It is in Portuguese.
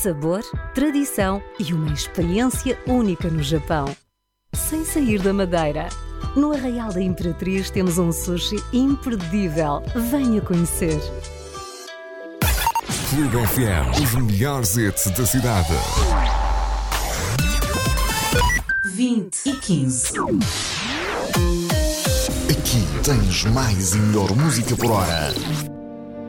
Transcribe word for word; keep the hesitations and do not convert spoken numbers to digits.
sabor, tradição e uma experiência única no Japão. Sem sair da Madeira. No Arraial da Imperatriz temos um sushi imperdível. Venha conhecer. Clube F M, os melhores hits da cidade. vinte e quinze. Aqui tens mais e melhor música por hora.